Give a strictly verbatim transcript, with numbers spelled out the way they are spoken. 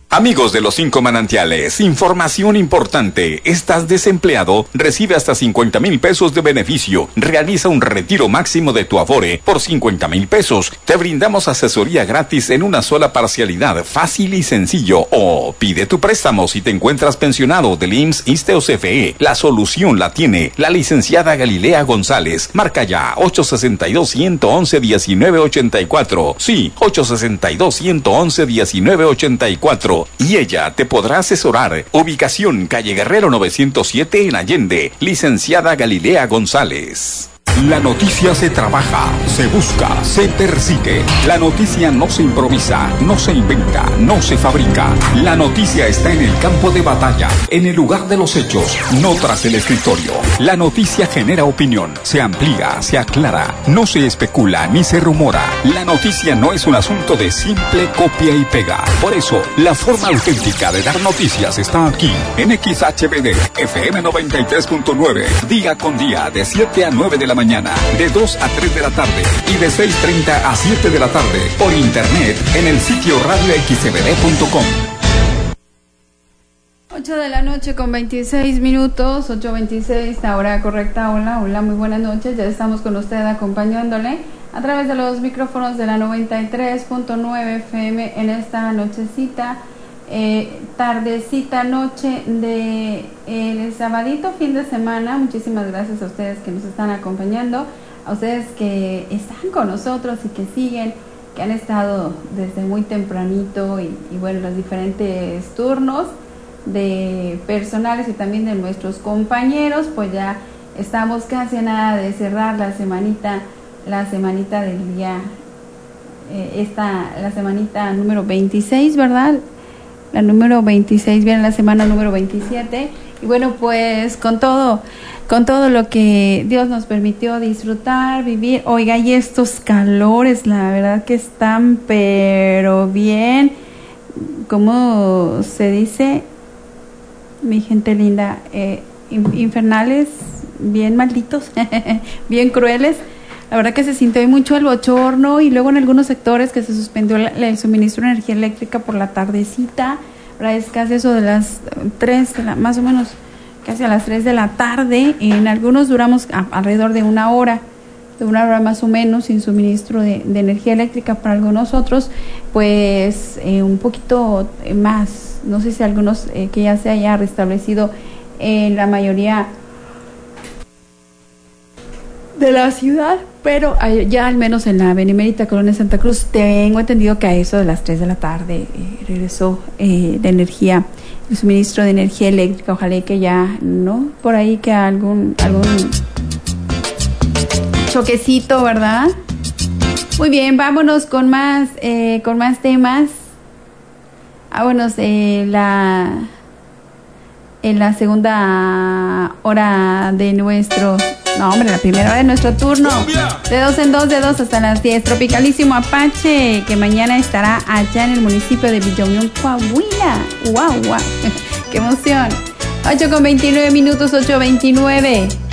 Amigos de los cinco manantiales, información importante. ¿Estás desempleado? Recibe hasta cincuenta mil pesos de beneficio. Realiza un retiro máximo de tu Afore por cincuenta mil pesos. Te brindamos asesoría gratis en una sola parcialidad, fácil y sencillo. O pide tu préstamo si te encuentras pensionado del I M S S, ISSSTE o C F E. La solución la tiene la licenciada Galilea González. Marca ya ocho seis dos, uno uno uno, uno nueve ocho cuatro. Sí, ocho seis dos, uno uno uno, uno nueve ocho cuatro. Y ella te podrá asesorar. Ubicación calle Guerrero novecientos siete en Allende. Licenciada Galilea González. La noticia se trabaja, se busca, se persigue. La noticia no se improvisa, no se inventa, no se fabrica. La noticia está en el campo de batalla, en el lugar de los hechos, no tras el escritorio. La noticia genera opinión, se amplía, se aclara, no se especula ni se rumora. La noticia no es un asunto de simple copia y pega. Por eso, la forma auténtica de dar noticias está aquí, en X H B D, F M noventa y tres punto nueve, día con día, de siete a nueve de la mañana, de dos a tres de la tarde y de seis treinta a siete de la tarde, por internet en el sitio radio x b d punto com. ocho de la noche con veintiséis minutos, ocho veintiséis, la hora correcta. Hola, hola, muy buenas noches. Ya estamos con usted acompañándole a través de los micrófonos de la noventa y tres punto nueve F M en esta nochecita, eh, tardecita, noche de el sabadito, fin de semana. Muchísimas gracias a ustedes que nos están acompañando, a ustedes que están con nosotros y que siguen, que han estado desde muy tempranito y, y bueno, los diferentes turnos de personales y también de nuestros compañeros. Pues ya estamos casi a nada de cerrar la semanita, la semanita del día, eh, esta, la semanita número veintiséis, ¿verdad? La número veintiséis, viene la semana número veintisiete. Y bueno, pues con todo, con todo lo que Dios nos permitió disfrutar, vivir. Oiga, y estos calores, la verdad que están pero bien, ¿cómo se dice? Mi gente linda, eh, infernales, bien malditos, bien crueles. La verdad que se sintió mucho el bochorno, y luego en algunos sectores que se suspendió la, el suministro de energía eléctrica por la tardecita. Ahora es casi eso de las tres, de la, más o menos casi a las tres de la tarde. En algunos duramos a, alrededor de una hora, de una hora más o menos sin suministro de, de energía eléctrica. Para algunos otros, pues eh, un poquito más. No sé si algunos eh, que ya se haya restablecido en la mayoría de la ciudad, pero ya al menos en la Benemérita Colonia Santa Cruz tengo entendido que a eso de las tres de la tarde eh, regresó eh, de energía, el suministro de energía eléctrica. Ojalá que ya, ¿no? Por ahí que algún algún choquecito, ¿verdad? Muy bien, vámonos con más eh, con más temas. Vámonos eh, la en la segunda hora de nuestro No, hombre, la primera hora de nuestro turno. De dos en dos, de dos hasta las diez. Tropicalísimo Apache, que mañana estará allá en el municipio de Villa Unión, Coahuila. ¡Wow, wow! ¡Qué emoción! ocho con veintinueve minutos, ocho veintinueve.